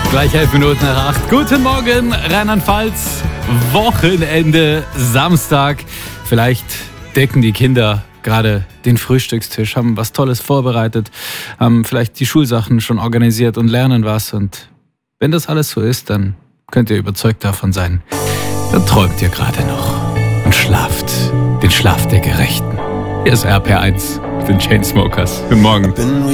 Gleich 11 Minuten nach 8. Guten Morgen, Rheinland-Pfalz. Wochenende, Samstag. Vielleicht decken die Kinder gerade den Frühstückstisch, haben was Tolles vorbereitet, haben vielleicht die Schulsachen schon organisiert und lernen was. Und wenn das alles so ist, dann könnt ihr überzeugt davon sein, dann träumt ihr gerade noch und schlaft den Schlaf der Gerechten. Hier ist RPR1 für den Chainsmokers. Guten Morgen.